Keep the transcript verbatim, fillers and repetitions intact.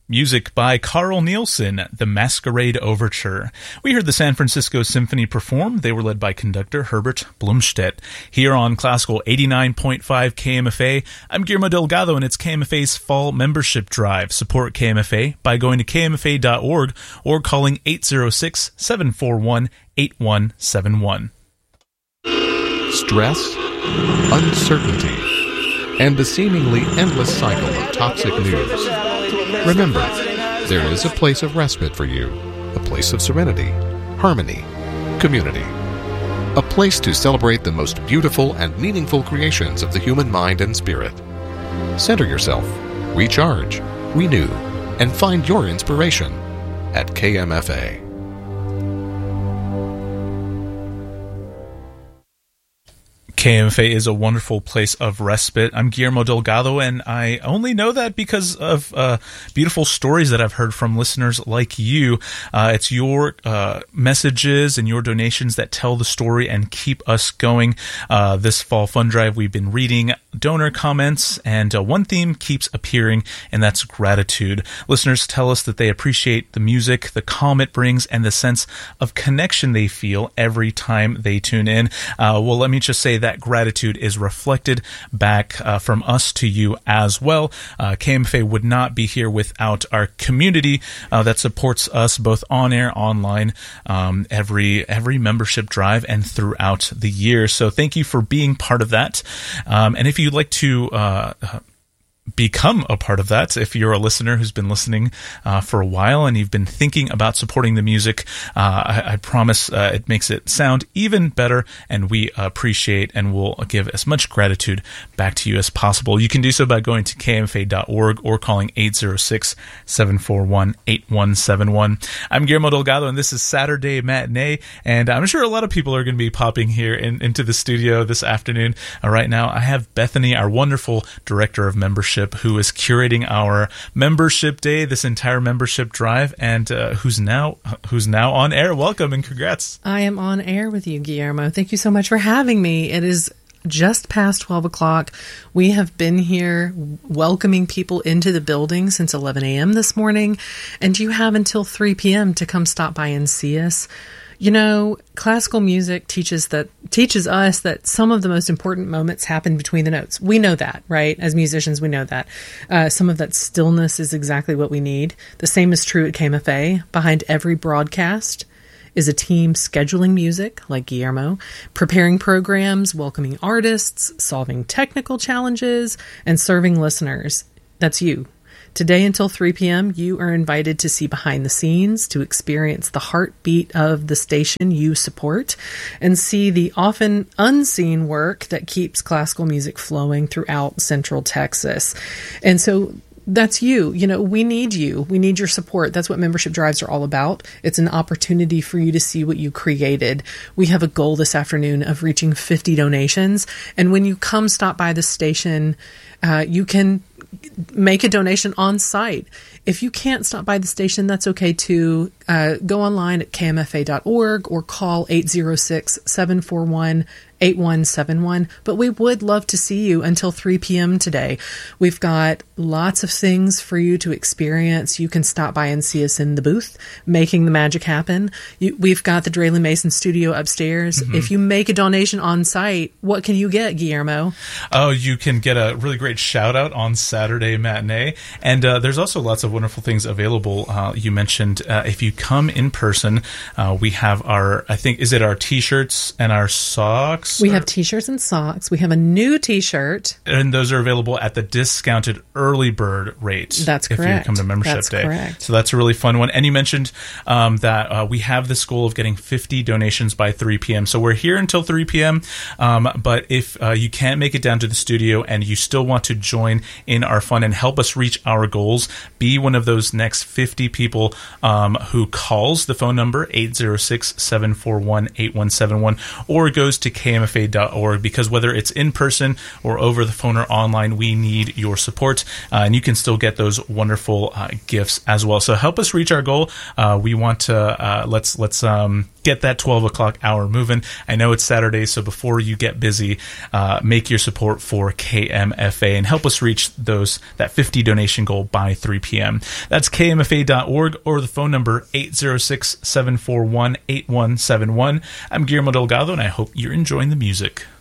Music by Carl Nielsen, The Masquerade Overture. We heard the San Francisco Symphony perform. They were led by conductor Herbert Blumstedt. Here on Classical eighty-nine point five K M F A, I'm Guillermo Delgado, and it's K M F A's Fall Membership Drive. Support K M F A by going to K M F A dot org or calling eight oh six, seven four one, eight one seven one. Stress, uncertainty, and the seemingly endless cycle of toxic news. Remember, there is a place of respite for you, a place of serenity, harmony, community, a place to celebrate the most beautiful and meaningful creations of the human mind and spirit. Center yourself, recharge, renew, and find your inspiration at K M F A. K M F A is a wonderful place of respite. I'm Guillermo Delgado, and I only know that because of uh, beautiful stories that I've heard from listeners like you. Uh, it's your uh, messages and your donations that tell the story and keep us going. Uh, this Fall Fund Drive, we've been reading donor comments, and uh, one theme keeps appearing, and that's gratitude. Listeners tell us that they appreciate the music, the calm it brings, and the sense of connection they feel every time they tune in. Uh, well, let me just say that That gratitude is reflected back uh, from us to you as well. Uh, K M F A would not be here without our community uh, that supports us both on air, online, um, every every membership drive, and throughout the year. So thank you for being part of that. Um, and if you'd like to uh, become a part of that, if you're a listener who's been listening uh, for a while and you've been thinking about supporting the music, uh, I, I promise uh, it makes it sound even better, and we appreciate and will give as much gratitude back to you as possible. You can do so by going to K M F A dot org or calling eight oh six, seven four one, eight one seven one. I'm Guillermo Delgado, and this is Saturday Matinee, and I'm sure a lot of people are going to be popping here in, into the studio this afternoon. Uh, right now, I have Bethany, our wonderful director of membership, who is curating our membership day, this entire membership drive, and uh, who's now who's now on air. Welcome and congrats. I am on air with you, Guillermo. Thank you so much for having me. It is just past twelve o'clock. We have been here welcoming people into the building since eleven a.m. this morning, and you have until three p.m. to come stop by and see us. You know, classical music teaches that teaches us that some of the most important moments happen between the notes. We know that, right? As musicians, we know that. Uh, some of that stillness is exactly what we need. The same is true at K M F A. Behind every broadcast is a team scheduling music, like Guillermo, preparing programs, welcoming artists, solving technical challenges, and serving listeners. That's you. Today until three p.m., you are invited to see behind the scenes, to experience the heartbeat of the station you support, and see the often unseen work that keeps classical music flowing throughout Central Texas. And so that's you. You know, we need you. We need your support. That's what membership drives are all about. It's an opportunity for you to see what you created. We have a goal this afternoon of reaching fifty donations. And when you come stop by the station, uh, you can make a donation on site. If you can't stop by the station, that's okay too. Uh, go online at K M F A dot org or call eight oh six, seven four one, eight one seven one. But we would love to see you until three p.m. today. We've got lots of things for you to experience. You can stop by and see us in the booth, making the magic happen. You, we've got the Draylen Mason studio upstairs. Mm-hmm. If you make a donation on site, what can you get, Guillermo? Oh, you can get a really great shout out on Saturday Matinee. And uh, there's also lots of wonderful things available. Uh, you mentioned uh, if you come in person, uh, we have our, I think, is it our t-shirts and our socks? We or? have t-shirts and socks. We have a new t-shirt. And those are available at the discounted early bird rate. That's correct. If you come to membership that's day. Correct. So that's a really fun one. And you mentioned um, that uh, we have this goal of getting fifty donations by three p.m. So we're here until three p.m. Um, but if uh, you can't make it down to the studio and you still want to join in our fun and help us reach our goals, be one of those next fifty people um, who calls the phone number eight oh six, seven four one, eight one seven one or goes to K M F A dot org, because whether it's in person or over the phone or online, we need your support, uh, and you can still get those wonderful uh, gifts as well. So help us reach our goal. Uh, we want to uh, let's let's um, get that twelve o'clock hour moving. I know it's Saturday, so before you get busy, uh, make your support for K M F A and help us reach those that fifty donation goal by three p.m. That's K M F A dot org or the phone number eight zero six, seven four one, eight one seven one. I'm Guillermo Delgado, and I hope you're enjoying the music.